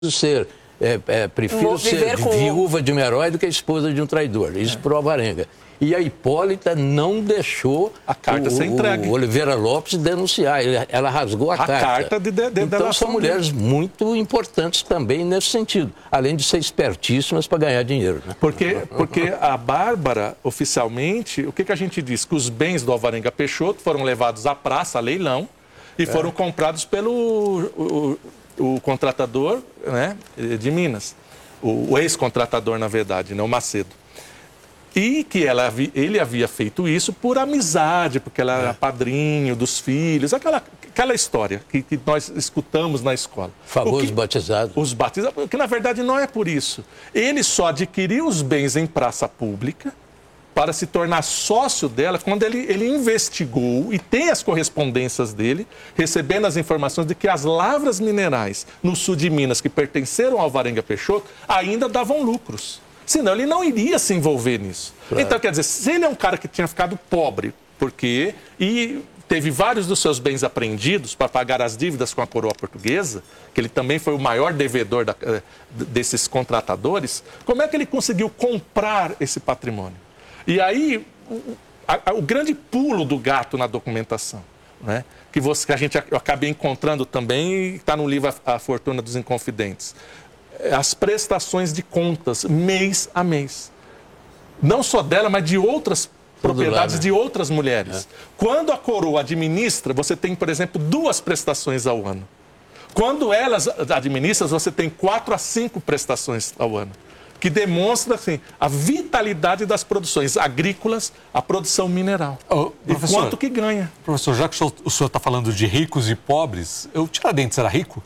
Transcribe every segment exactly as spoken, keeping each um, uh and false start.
ser, é, é, prefiro ser com... viúva de um herói do que esposa de um traidor. Isso é. Para o Alvarenga. E a Hipólita não deixou a carta o, ser entregue. o Oliveira Lopes denunciar. Ela rasgou a, a carta. carta de, de, de então são mulheres dele. muito importantes também nesse sentido, além de ser espertíssimas para ganhar dinheiro. Né? Porque, porque a Bárbara, oficialmente, o que, que a gente diz? Que os bens do Alvarenga Peixoto foram levados à praça, a leilão, e é. foram comprados pelo o, o, o contratador, né, de Minas. O, o ex-contratador, na verdade, né, o Macedo. E que ela, ele havia feito isso por amizade, porque ela é. era padrinho dos filhos, aquela, aquela história que, que nós escutamos na escola. Famosos que, batizados. Os batizados, que na verdade não é por isso. Ele só adquiriu os bens em praça pública para se tornar sócio dela quando ele, ele investigou e tem as correspondências dele, recebendo as informações de que as lavras minerais no sul de Minas, que pertenceram ao Alvarenga Peixoto, ainda davam lucros. Senão ele não iria se envolver nisso. Claro. Então, quer dizer, se ele é um cara que tinha ficado pobre, porque e teve vários dos seus bens apreendidos para pagar as dívidas com a coroa portuguesa, que ele também foi o maior devedor da, desses contratadores, como é que ele conseguiu comprar esse patrimônio? E aí, o, a, o grande pulo do gato na documentação, né? que, você, que a gente eu acabei encontrando também e está no livro A, a Fortuna dos Inconfidentes. As prestações de contas, mês a mês. Não só dela, mas de outras Tudo propriedades lá, né? de outras mulheres. É. Quando a coroa administra, você tem, por exemplo, duas prestações ao ano. Quando elas administram, você tem quatro a cinco prestações ao ano. Que demonstra, assim, a vitalidade das produções agrícolas, a produção mineral. Oh, e quanto que ganha. Professor, já que o senhor está falando de ricos e pobres, o Tiradentes era rico?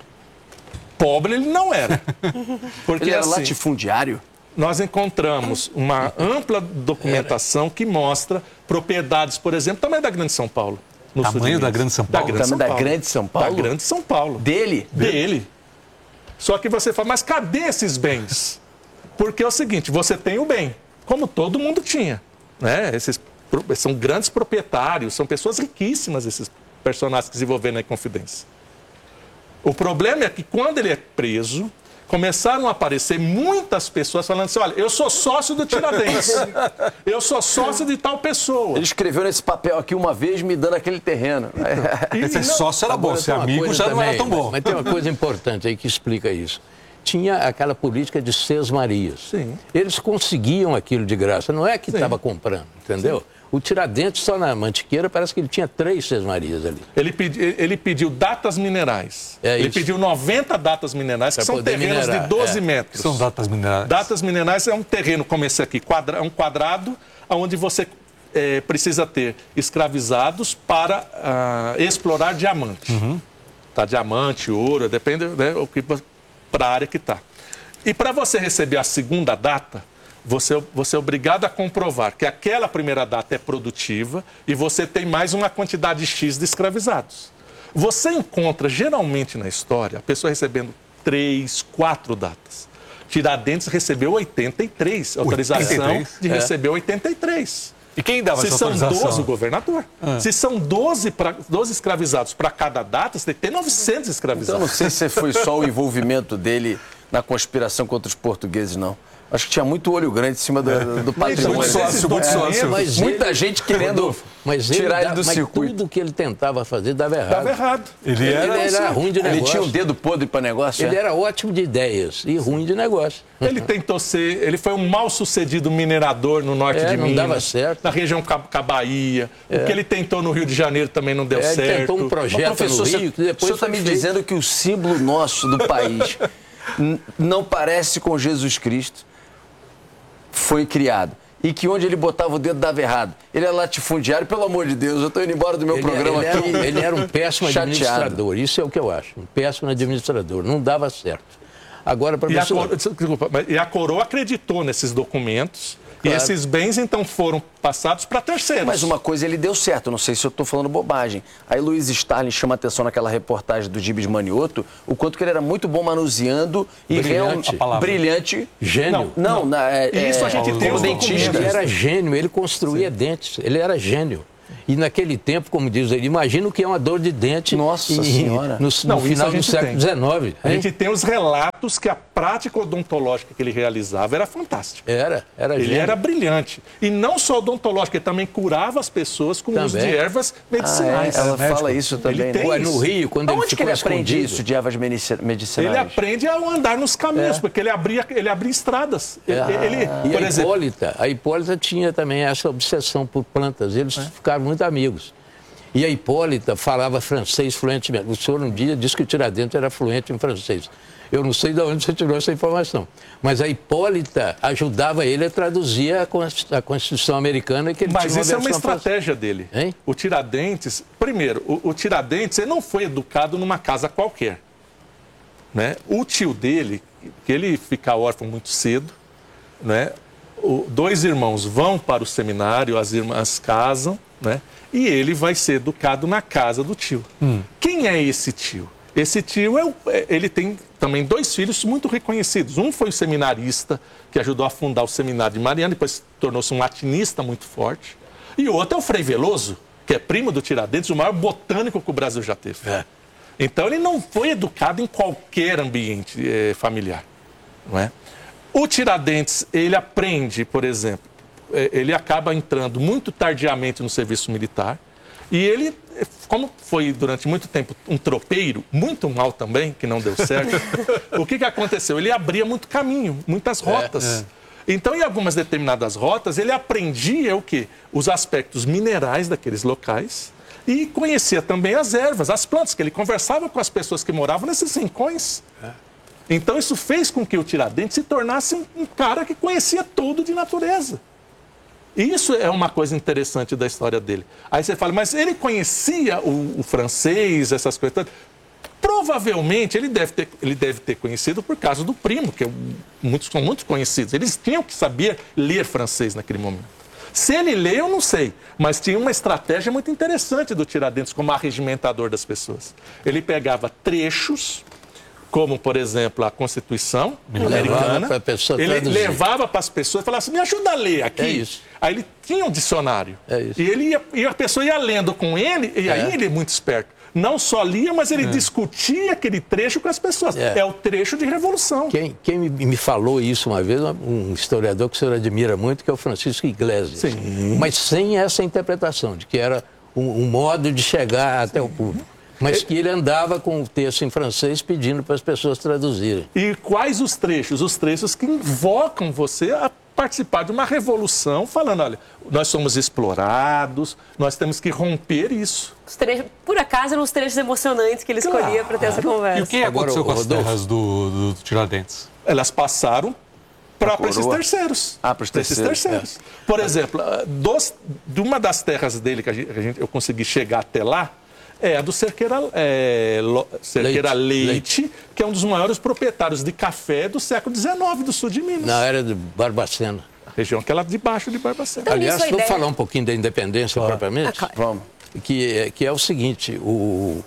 Pobre ele não era. Porque, ele era assim, latifundiário? Nós encontramos uma ampla documentação que mostra propriedades, por exemplo, também da Grande São Paulo. No tamanho da Grande São Paulo? Da Grande São Paulo. Da Grande São Paulo? Da Grande São Paulo. Dele? Dele. Só que você fala, mas cadê esses bens? Porque é o seguinte, você tem o bem, como todo mundo tinha. Né? Esses são grandes proprietários, são pessoas riquíssimas, esses personagens que se envolveram na Inconfidência. O problema é que quando ele é preso, começaram a aparecer muitas pessoas falando assim, olha, eu sou sócio do Tiradentes, eu sou sócio de tal pessoa. Ele escreveu nesse papel aqui uma vez me dando aquele terreno. Então, esse não, sócio era bom, ser amigo já também, não era tão bom. Mas, mas tem uma coisa importante aí que explica isso. Tinha aquela política de sesmarias. Sim. Eles conseguiam aquilo de graça, não é que estava comprando, entendeu? Sim. O Tiradentes, só na Mantiqueira, parece que ele tinha três sesmarias ali. Ele, pedi, ele pediu datas minerais. É ele isso. pediu noventa datas minerais, que pra são terrenos minerar. de doze é. metros. São datas minerais. Datas minerais é um terreno, como esse aqui, quadra, um quadrado, onde você é, precisa ter escravizados para uh, explorar diamante. Uhum. Tá, diamante, ouro, depende, né, para a área que está. E para você receber a segunda data, Você, você é obrigado a comprovar que aquela primeira data é produtiva e você tem mais uma quantidade X de escravizados. Você encontra, geralmente na história, a pessoa recebendo três, quatro datas. Tiradentes recebeu oitenta e três, autorização oitenta e três? de É. receber oitenta e três. E quem dava Se essa são autorização? doze, o governador. Ah. Se são doze, pra, doze escravizados para cada data, você tem que ter novecentos escravizados. Então, não sei se foi só o envolvimento dele na conspiração contra os portugueses, não. Acho que tinha muito olho grande em cima do, do patrimônio. Muito sócio, muito sócio. Mas Muita ele, gente querendo mas tirar ele, ele do mas circuito. Tudo que ele tentava fazer dava errado. Dava errado. Ele Ele era, era ruim de negócio. Ele tinha um dedo podre para negócio. Ele é? era ótimo de ideias e ruim de negócio. Ele tentou ser, ele foi um mal-sucedido minerador no norte É, de não Minas, dava certo. na região da Bahia. É. O que ele tentou no Rio de Janeiro também não deu É, ele certo. tentou um projeto Mas, professor, no Rio, que o depois senhor está foi me feito. dizendo que o símbolo nosso do país n- não parece com Jesus Cristo, foi criado. E que onde ele botava o dedo dava errado. Ele é latifundiário, pelo amor de Deus. Eu estou indo embora do meu Ele, programa ele, era, aqui. um- ele era um péssimo Chateado. administrador, isso é o que eu acho. Um péssimo administrador, não dava certo. Agora, E a, professor... coro... Desculpa, mas- e a coroa acreditou nesses documentos. Claro. E esses bens, então, foram passados para terceiros. Mas uma coisa ele deu certo, não sei se eu estou falando bobagem. Aí Luiz Starling chama atenção naquela reportagem do Gibes Manioto, o quanto que ele era muito bom manuseando e Brilhante. real... brilhante. Gênio. Não, na, é, Isso a gente é, tem como os dentista. Ele era gênio, ele construía dentes, ele era gênio. E naquele tempo, como diz ele, imagina o que é uma dor de dente. Nossa e, Senhora. No, Não, no final do século dezenove. A gente tem os relatos que a prática odontológica que ele realizava era fantástica. Era, era Ele gênio. era brilhante. E não só odontológica, ele também curava as pessoas com o uso de Também. ervas Ah, é, medicinais. ela Médico. fala isso também, Ele tem né? Ué, no isso. Rio, quando ele Onde ficou que ele aprende escondido, isso de ervas medici- medicinais? Ele aprende a andar nos caminhos, É. porque ele abria, ele abria estradas. Ele, ele- E por a exemplo, Hipólita, a Hipólita tinha também essa obsessão por plantas. Eles ficaram muito amigos. E a Hipólita falava francês fluentemente. O senhor um dia disse que o Tiradentes era fluente em francês. Eu não sei de onde você tirou essa informação. Mas a Hipólita ajudava ele a traduzir a Const- a Constituição Americana que ele mas tinha isso é uma versão estratégia dele. Hein? O Tiradentes, primeiro, o, o Tiradentes ele não foi educado numa casa qualquer. Né? O tio dele, que ele fica órfão muito cedo, né? O, dois irmãos vão para o seminário, as irmãs casam, né? E ele vai ser educado na casa do tio. Hum. Quem é esse tio? Esse tio, é o, é- ele tem também dois filhos muito reconhecidos. Um foi o seminarista, que ajudou a fundar o seminário de Mariana, depois tornou-se um latinista muito forte. E o outro é o Frei Veloso, que é primo do Tiradentes, o maior botânico que o Brasil já teve. É. Então ele não foi educado em qualquer ambiente eh, familiar, não é? O Tiradentes, ele aprende, por exemplo, eh, ele acaba entrando muito tardiamente no serviço militar e ele, eh, como foi durante muito tempo um tropeiro, muito mal também, que não deu certo, o que, que aconteceu? Ele abria muito caminho, muitas rotas. Então, em algumas determinadas rotas, ele aprendia o quê? Os aspectos minerais daqueles locais e conhecia também as ervas, as plantas, que ele conversava com as pessoas que moravam nesses rincões. Então, isso fez com que o Tiradentes se tornasse um, um cara que conhecia tudo de natureza. E isso é uma coisa interessante da história dele. Aí você fala, mas ele conhecia o, o francês, essas coisas todas? Provavelmente ele deve, ter, ele deve ter conhecido por causa do primo, que é, um- muitos são muito conhecidos. Eles tinham que saber ler francês naquele momento. Se ele lê, eu não sei, mas tinha uma estratégia muito interessante do Tiradentes como arregimentador das pessoas. Ele pegava trechos, como, por exemplo, a Constituição Levava americana, pra pessoa ele traduzir. levava para as pessoas e falava assim, me ajuda a ler aqui. É isso. Aí ele tinha um dicionário. É isso. E, ele ia, e a pessoa ia lendo com ele, e aí É. ele é muito esperto. Não só lia, mas ele discutia aquele trecho com as pessoas. É. É, o trecho de revolução. Quem, quem me, me falou isso uma vez, um historiador que o senhor admira muito, que é o Francisco Iglesias. Sim. Mas sem essa interpretação, de que era um, um modo de chegar até o público. Mas que ele andava com o texto em francês pedindo para as pessoas traduzirem. E quais os trechos? Os trechos que invocam você a participar de uma revolução, falando, olha, nós somos explorados, nós temos que romper isso. Os trechos, por acaso, eram os trechos emocionantes que ele escolhia para ter essa E o conversa. que aconteceu Agora, com as Rodolfo. terras do, do Tiradentes? Elas passaram para Pra esses coroa? terceiros. Ah, pros Pra esses terceiros, terceiros. Por exemplo, ah, dos, de uma das terras dele que a gente, a gente- eu consegui chegar até lá, é a do Cerqueira, é, Lo- Cerqueira Leite. Leite, que é um dos maiores proprietários de café do século dezenove, do sul de Minas. Na era de Barbacena. Região que é lá debaixo de Barbacena. Então, Aliás, nisso a vou ideia- falar um pouquinho da independência propriamente. Ah, claro. Vamos. que, é- que é o seguinte, o,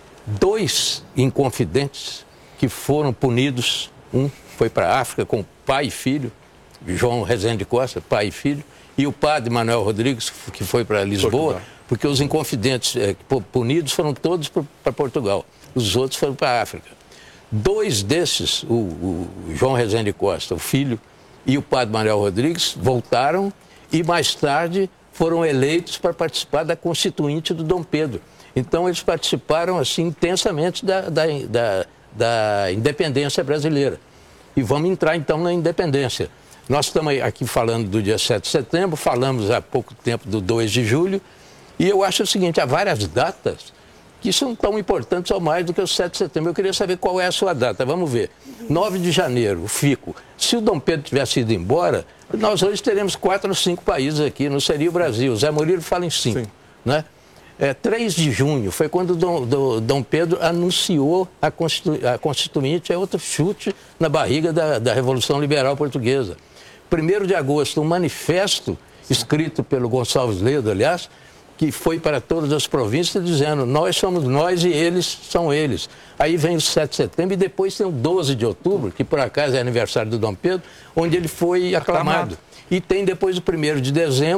dois inconfidentes que foram punidos, um foi para a África com pai e filho, João Rezende Costa, pai e filho, e o padre Manuel Rodrigues, que foi para Lisboa, Portugal. porque os inconfidentes é, pu- punidos foram todos para Portugal, os outros foram para a África. Dois desses, o, o João Rezende Costa, o filho, e o padre Manuel Rodrigues, voltaram e mais tarde foram eleitos para participar da Constituinte do Dom Pedro. Então eles participaram assim intensamente da, da, da, da independência brasileira. E vamos entrar então na independência. Nós estamos aqui falando do dia sete de setembro, falamos há pouco tempo do dois de julho, e eu acho o seguinte, há várias datas que são tão importantes ou mais do que o sete de setembro. Eu queria saber qual é a sua data. Vamos ver. nove de janeiro, o Fico. Se o Dom Pedro tivesse ido embora, nós hoje teremos quatro ou cinco países aqui, não seria o Brasil. O Zé Murilo fala em cinco. Sim. Né? É, três de junho foi quando o Dom, do, Dom Pedro anunciou a, Constitu, a Constituinte, é outro chute na barriga da, da Revolução Liberal Portuguesa. primeiro de agosto, um manifesto escrito pelo Gonçalves Ledo, aliás, que foi para todas as províncias dizendo, nós somos nós e eles são eles. Aí vem o sete de setembro e depois tem o doze de outubro, que por acaso é aniversário do Dom Pedro, onde ele foi aclamado. Aclamado. E tem depois o primeiro de dezembro,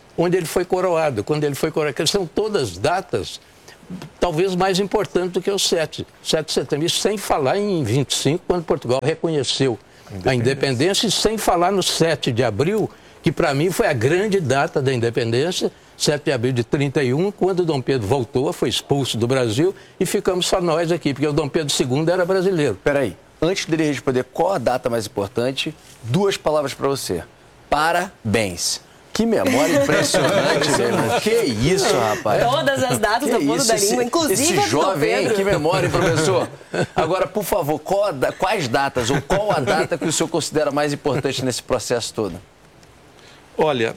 onde ele foi coroado. Quando ele foi coroado, que são todas datas talvez mais importantes do que o sete de setembro. Isso sem falar em vinte e cinco, quando Portugal reconheceu a independência, e sem falar no sete de abril, que para mim foi a grande data da independência, sete de abril de trinta e um, quando Dom Pedro voltou, foi expulso do Brasil e ficamos só nós aqui, porque o Dom Pedro segundo era brasileiro. Peraí, antes dele responder qual a data mais importante, duas palavras para você. Parabéns. Que memória impressionante, meu irmão. Que isso, rapaz. Todas as datas Que da ponta isso, da esse, língua, inclusive esse a do Dom jovem, hein? Pedro. Que memória, professor. Agora, por favor, qual a da- quais datas ou qual a data que o senhor considera mais importante nesse processo todo? Olha,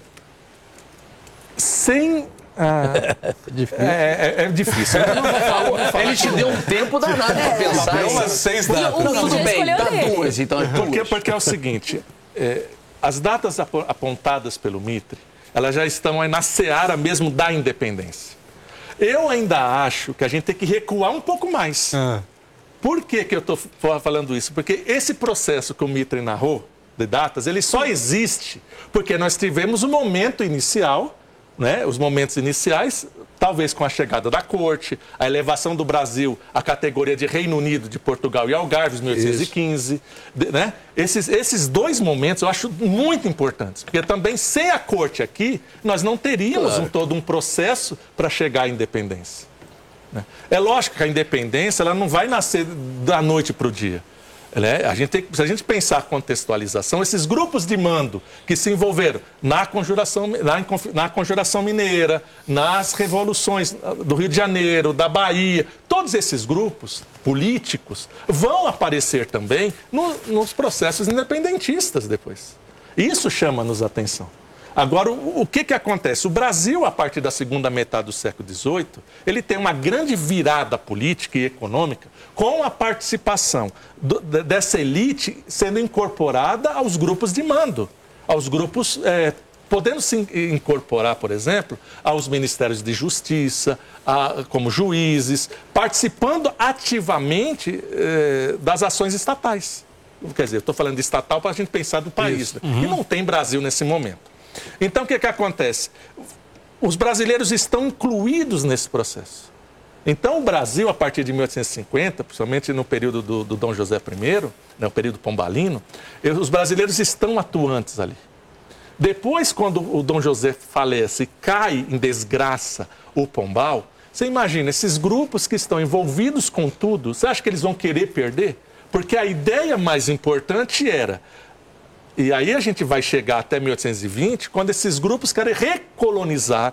sem... ah, é, é- é difícil. Eu não vou falar- vou falar Ele te deu um tempo danado para pensar. Deu hein? umas seis O- datas. o Não, tudo já bem, escolheu dá dele. duas, então. as Por quê? duas. Porque é o seguinte, é, as datas apo- apontadas pelo Mitre, elas já estão aí na seara mesmo da independência. Eu ainda acho que a gente tem que recuar um pouco mais. Ah. Por que, que eu estou falando isso? Porque esse processo que o Mitre narrou, de datas, ele só existe porque nós tivemos o momento inicial, né, os momentos iniciais, talvez com a chegada da corte, a elevação do Brasil à categoria de Reino Unido, de Portugal e Algarves, mil oitocentos e quinze. de- Né? Esses, esses dois momentos eu acho muito importantes, porque também sem a corte aqui, nós não teríamos Claro. um, todo um processo para chegar à independência. Né? É lógico que a independência ela não vai nascer da noite para o dia. Né? A gente tem, se a gente pensar a contextualização, esses grupos de mando que se envolveram na conjuração, na, inconf- na conjuração mineira, nas revoluções do Rio de Janeiro, da Bahia, todos esses grupos políticos vão aparecer também no- nos processos independentistas depois. Isso chama-nos a atenção. Agora, o, o que, que acontece? O Brasil, a partir da segunda metade do século dezoito, ele tem uma grande virada política e econômica com a participação do- de- dessa elite sendo incorporada aos grupos de mando, aos grupos, eh, podendo se in- incorporar, por exemplo, aos ministérios de justiça, a- como juízes, participando ativamente eh, das ações estatais. Quer dizer, eu estou falando de estatal para a gente pensar do país, né? E não tem Brasil nesse momento. Então, o que, que acontece? Os brasileiros estão incluídos nesse processo. Então, o Brasil, a partir de mil oitocentos e cinquenta, principalmente no período do, do Dom José primeiro, né, o período pombalino, eh, os brasileiros estão atuantes ali. Depois, quando o Dom José falece e cai em desgraça o Pombal, você imagina, esses grupos que estão envolvidos com tudo, você acha que eles vão querer perder? Porque a ideia mais importante era... E aí a gente vai chegar até mil oitocentos e vinte, quando esses grupos querem recolonizar,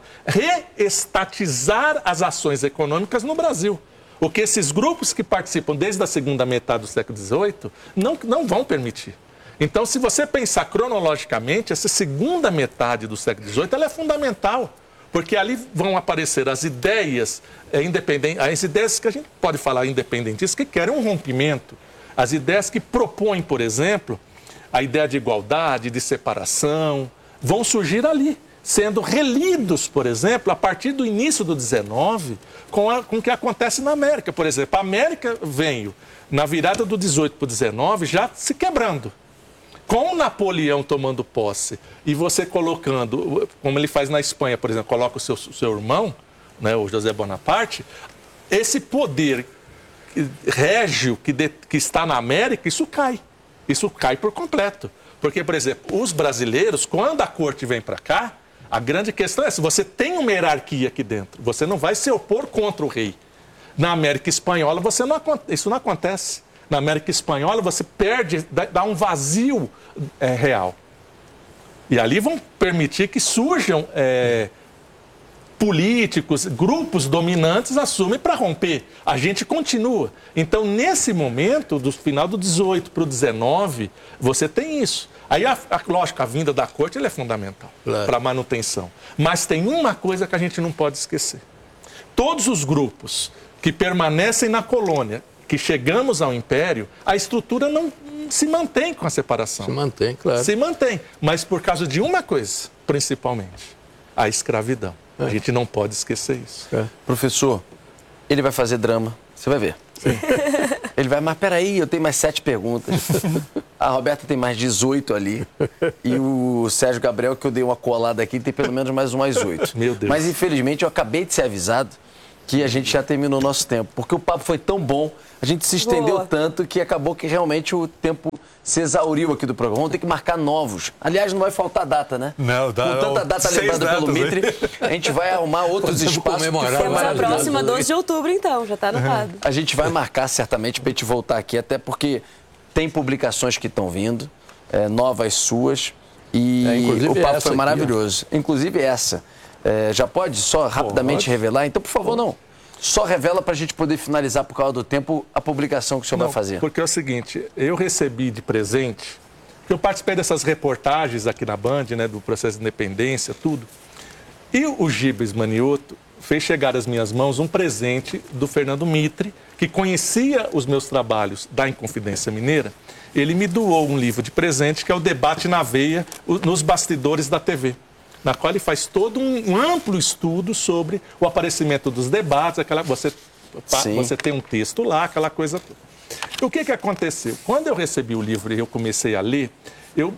reestatizar as ações econômicas no Brasil. O que esses grupos que participam desde a segunda metade do século dezoito não, não vão permitir. Então, se você pensar cronologicamente, essa segunda metade do século dezoito ela é fundamental, porque ali vão aparecer as ideias é, independentes, as ideias que a gente pode falar independentistas, que querem um rompimento, as ideias que propõem, por exemplo, a ideia de igualdade, de separação, vão surgir ali, sendo relidos, por exemplo, a partir do início do dezenove, com, a, com o que acontece na América. Por exemplo, a América veio, na virada do dezoito para o dezenove, já se quebrando. Com Napoleão tomando posse e você colocando, como ele faz na Espanha, por exemplo, coloca o seu, o seu irmão, né, o José Bonaparte, esse poder régio que, de, que está na América, isso cai. Isso cai por completo. Porque, por exemplo, os brasileiros, quando a corte vem para cá, a grande questão é se você tem uma hierarquia aqui dentro, você não vai se opor contra o rei. Na América Espanhola, você não, isso não acontece. Na América Espanhola, você perde, dá um vazio é, real. E ali vão permitir que surjam é, políticos, grupos dominantes assumem para romper. A gente continua. Então, nesse momento, do final do dezoito para o dezenove, você tem isso. Aí, a, a, lógico, a vinda da corte ele é fundamental Claro. para a manutenção. Mas tem uma coisa que a gente não pode esquecer. Todos os grupos que permanecem na colônia, que chegamos ao império, a estrutura não se mantém com a separação. Se mantém, claro. Se mantém, mas por causa de uma coisa, principalmente, a escravidão. A gente não pode esquecer isso. É. Professor, ele vai fazer drama, você vai ver. Ele vai, mas peraí, eu tenho mais sete perguntas. A Roberta tem mais dezoito ali. E o Sérgio Gabriel, que eu dei uma colada aqui, tem pelo menos mais umas oito. Meu Deus. Mas, infelizmente, eu acabei de ser avisado que a gente já terminou o nosso tempo. Porque o papo foi tão bom, a gente se estendeu Boa. tanto que acabou que realmente o tempo se exauriu aqui do programa. Vamos ter que marcar novos. Aliás, não vai faltar data, né? Não, dá- Com tanta data seis lembrada pelo datas, né? Mitre, a gente vai arrumar outros Podemos espaços. que comemorar foi Temos a maravilhoso. próxima doze de outubro, então, já tá anotado. A gente vai marcar certamente para a gente voltar aqui, até porque tem publicações que estão vindo, é, novas suas, e É, inclusive o papo essa foi aqui, maravilhoso. Inclusive essa. É, já pode só rapidamente Pode. revelar? Então, por favor, não. Só revela para a gente poder finalizar, por causa do tempo, a publicação que o senhor Não, vai fazer. Porque é o seguinte, eu recebi de presente, eu participei dessas reportagens aqui na Band, né, do processo de independência, tudo. E o Gibas Manioto fez chegar às minhas mãos um presente do Fernando Mitre, que conhecia os meus trabalhos da Inconfidência Mineira. Ele me doou um livro de presente, que é o Debate na Veia, o- nos bastidores da T V, na qual ele faz todo um, um amplo estudo sobre o aparecimento dos debates, aquela, você, pá, Sim. você tem um texto lá, aquela coisa toda. O que, que aconteceu? Quando eu recebi o livro e eu comecei a ler, eu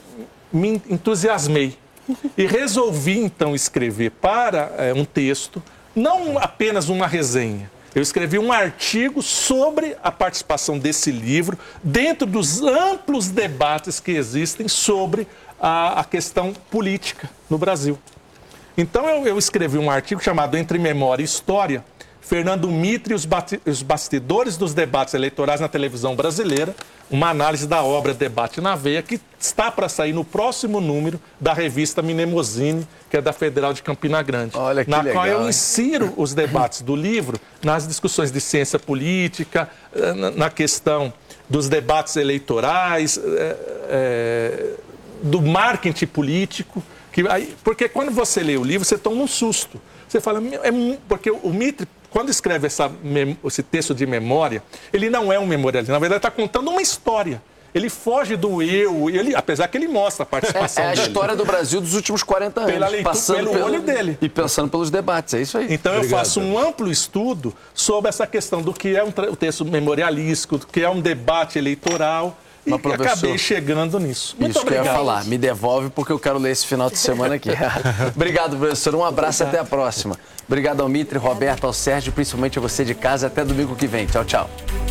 me entusiasmei e resolvi então escrever para eh, um texto, não apenas uma resenha. Eu escrevi um artigo sobre a participação desse livro dentro dos amplos debates que existem sobre a, a questão política no Brasil. Então eu, eu escrevi um artigo chamado Entre Memória e História, Fernando Mitre e os, bate- os bastidores dos debates eleitorais na televisão brasileira, uma análise da obra Debate na Veia, que está para sair no próximo número da revista Mnemosine, que é da Federal de Campina Grande. Olha que na legal, qual eu hein? insiro os debates do livro nas discussões de ciência política, eh, na- na questão dos debates eleitorais, eh, eh, do marketing político. Que aí, porque quando você lê o livro, você toma um susto. Você fala, "Meu, é mu-" porque o Mitre, quando escreve essa, mem- esse texto de memória, ele não é um memorialista, na verdade está contando uma história. Ele foge do eu, ele, apesar que ele mostra a participação É a dele. história do Brasil dos últimos quarenta anos. Pela leitura- pelo olho dele. E pensando pelos debates, é isso aí. Então eu Obrigado. faço um amplo estudo sobre essa questão do que é um tra- o texto memorialístico, do que é um debate eleitoral, e Mas, professor, acabei chegando nisso. Muito Isso que eu ia obrigado. falar. Me devolve porque eu quero ler esse final de semana aqui. Obrigado, professor. Um abraço e até a próxima. Obrigado ao Mitre, Roberto, ao Sérgio, principalmente a você de casa. Até domingo que vem. Tchau, tchau.